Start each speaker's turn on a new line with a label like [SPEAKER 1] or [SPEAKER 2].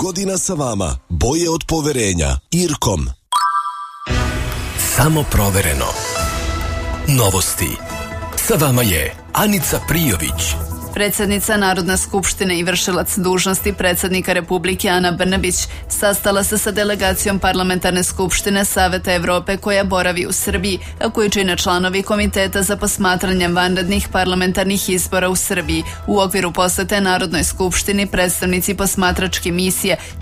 [SPEAKER 1] godina sa vama, bolje od poverenja. IRCOM.
[SPEAKER 2] Samo provereno. Novosti. Sa vama je Anica Prijović.
[SPEAKER 3] Predsjednica Narodne skupštine i vršilac dužnosti predsjednika Republike Ana Brnabić sastala se sa delegacijom Parlamentarne skupštine Saveta Evrope koja boravi u Srbiji, a koju čine članovi Komiteta za posmatranje vanrednih parlamentarnih izbora u Srbiji. U okviru posete Narodnoj skupštini predstavnici posmatračke misije